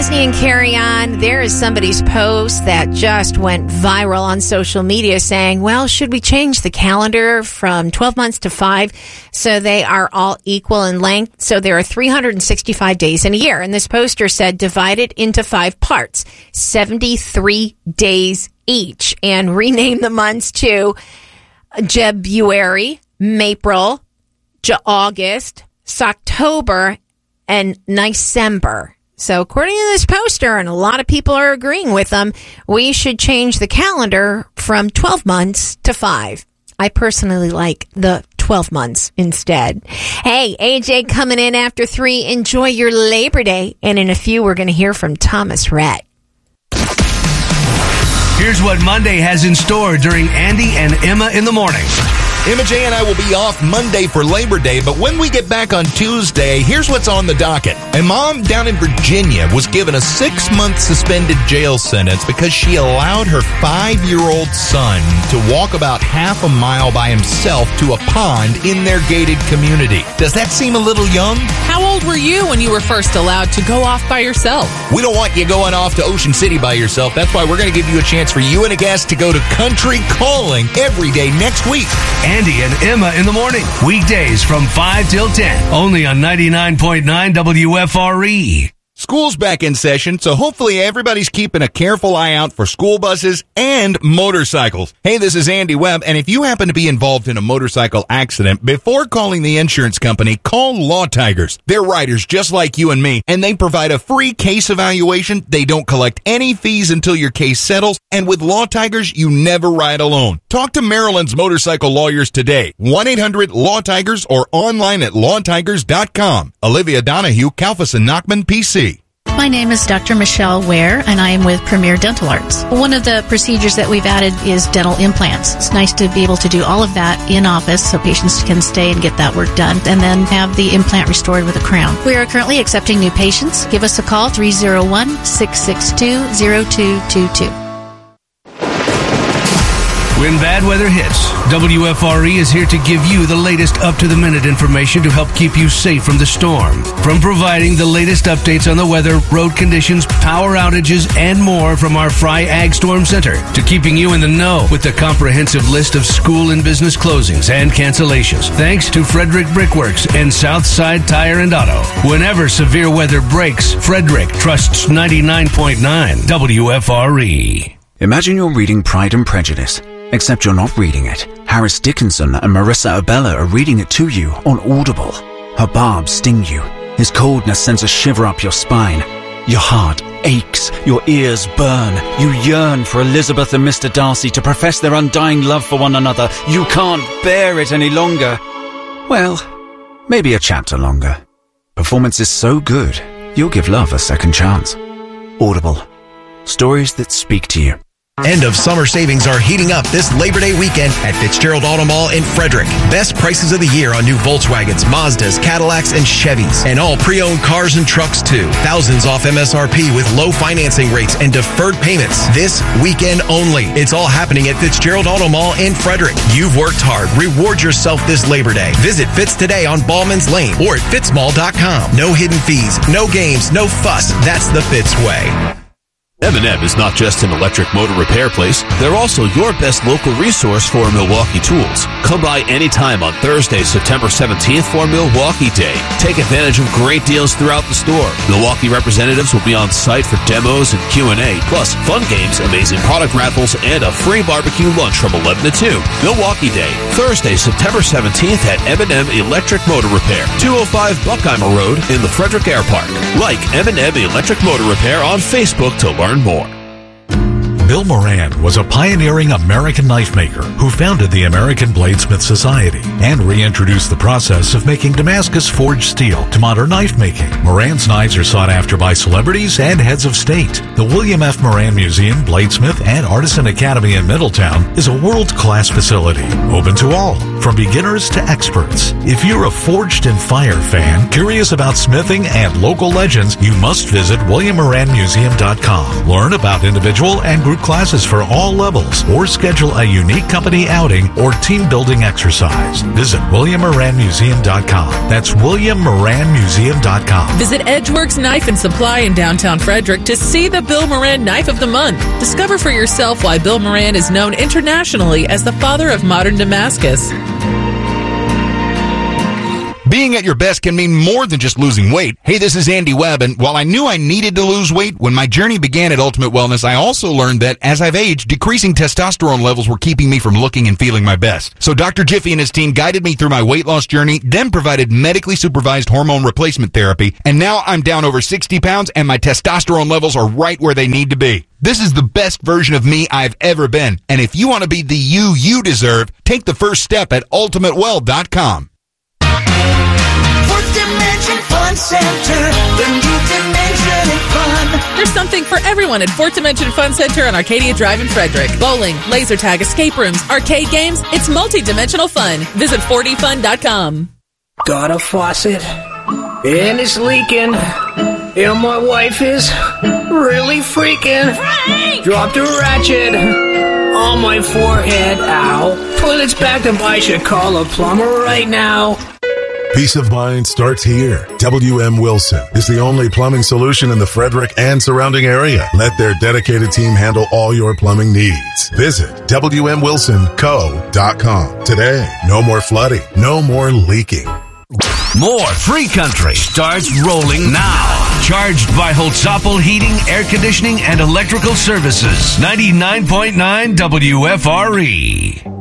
Chesney and Carry On. There is somebody's post that just went viral on social media saying, well, should we change the calendar from 12 months to 5 so they are all equal in length? So there are 365 days in a year. And this poster said, divide it into 5 parts, 73 days each, and rename the months to Jebuary, April, August, October, and December. So according to this poster, and a lot of people are agreeing with them, we should change the calendar from 12 months to 5. I personally like the 12 months instead. Hey, AJ coming in after 3. Enjoy your Labor Day. And in a few, we're going to hear from Thomas Rhett. Here's what Monday has in store during Andy and Emma in the Morning. Emma J and I will be off Monday for Labor Day, but when we get back on Tuesday, here's what's on the docket. A mom down in Virginia was given a 6-month suspended jail sentence because she allowed her 5-year-old son to walk about half a mile by himself to a pond in their gated community. Does that seem a little young? How old were you when you were first allowed to go off by yourself? We don't want you going off to Ocean City by yourself. That's why we're going to give you a chance for you and a guest to go to Country Calling every day next week. Andy and Emma in the Morning. Weekdays from 5 till 10. Only on 99.9 WFRE. School's back in session, so hopefully everybody's keeping a careful eye out for school buses and motorcycles. Hey, this is Andy Webb, and if you happen to be involved in a motorcycle accident, before calling the insurance company, call Law Tigers. They're writers just like you and me, and they provide a free case evaluation. They don't collect any fees until your case settles, and with Law Tigers, you never ride alone. Talk to Maryland's motorcycle lawyers today. 1-800-LAW-TIGERS or online at lawtigers.com. Olivia Donahue, Kalfas and Nachman, PC. My name is Dr. Michelle Ware, and I am with Premier Dental Arts. One of the procedures that we've added is dental implants. It's nice to be able to do all of that in office so patients can stay and get that work done and then have the implant restored with a crown. We are currently accepting new patients. Give us a call, 301-662-0222. When bad weather hits, WFRE is here to give you the latest up-to-the-minute information to help keep you safe from the storm. From providing the latest updates on the weather, road conditions, power outages, and more from our Fry Ag Storm Center, to keeping you in the know with the comprehensive list of school and business closings and cancellations. Thanks to Frederick Brickworks and Southside Tire and Auto. Whenever severe weather breaks, Frederick trusts 99.9 WFRE. Imagine you're reading Pride and Prejudice. Except you're not reading it. Harris Dickinson and Marissa Abella are reading it to you on Audible. Her barbs sting you. His coldness sends a shiver up your spine. Your heart aches. Your ears burn. You yearn for Elizabeth and Mr. Darcy to profess their undying love for one another. You can't bear it any longer. Well, maybe a chapter longer. Performance is so good, you'll give love a second chance. Audible. Stories that speak to you. End of summer savings are heating up this Labor Day weekend at Fitzgerald Auto Mall in Frederick. Best prices of the year on new Volkswagens, Mazdas, Cadillacs, and Chevys. And all pre-owned cars and trucks too. Thousands off MSRP with low financing rates and deferred payments. This weekend only. It's all happening at Fitzgerald Auto Mall in Frederick. You've worked hard. Reward yourself this Labor Day. Visit Fitz today on Ballman's Lane or at fitzmall.com. No hidden fees, no games, no fuss. That's the Fitz way. M&M is not just an electric motor repair place. They're also your best local resource for Milwaukee tools. Come by anytime on Thursday, September 17th for Milwaukee Day. Take advantage of great deals throughout the store. Milwaukee representatives will be on site for demos and Q&A, plus fun games, amazing product raffles, and a free barbecue lunch from 11 to 2. Milwaukee Day, Thursday, September 17th at M&M Electric Motor Repair, 205 Buckheimer Road in the Frederick Air Park. Like M&M Electric Motor Repair on Facebook to learn more. Bill Moran was a pioneering American knife maker who founded the American Bladesmith Society and reintroduced the process of making Damascus forged steel to modern knife making. Moran's knives are sought after by celebrities and heads of state. The William F. Moran Museum, Bladesmith, and Artisan Academy in Middletown is a world-class facility, open to all, from beginners to experts. If you're a Forged in Fire fan, curious about smithing and local legends, you must visit WilliamMoranMuseum.com. Learn about individual and group group classes for all levels, or schedule a unique company outing or team building exercise. Visit WilliamMoranMuseum.com. That's WilliamMoranMuseum.com. Visit Edgeworks Knife and Supply in downtown Frederick to see the Bill Moran Knife of the Month. Discover for yourself why Bill Moran is known internationally as the father of modern Damascus. Being at your best can mean more than just losing weight. Hey, this is Andy Webb, and while I knew I needed to lose weight, when my journey began at Ultimate Wellness, I also learned that as I've aged, decreasing testosterone levels were keeping me from looking and feeling my best. So Dr. Jiffy and his team guided me through my weight loss journey, then provided medically supervised hormone replacement therapy, and now I'm down over 60 pounds and my testosterone levels are right where they need to be. This is the best version of me I've ever been, and if you want to be the you deserve, take the first step at ultimatewell.com. Fourth Dimension Fun Center, the new dimension in fun. There's something for everyone at Fourth Dimension Fun Center on Arcadia Drive in Frederick. Bowling, laser tag, escape rooms, arcade games. It's multi-dimensional fun. Visit 4dfun.com. Got a faucet, and it's leaking, and my wife is really freaking. Frank! Dropped a ratchet on my forehead. Ow. Toilet's backed up. I should call a plumber right now. Peace of mind starts here. WM Wilson is the only plumbing solution in the Frederick and surrounding area. Let their dedicated team handle all your plumbing needs. Visit WMWilsonCo.com today. No more flooding. No more leaking. More Free Country starts rolling now. Charged by Holtzapfel Heating, Air Conditioning, and Electrical Services. 99.9 WFRE.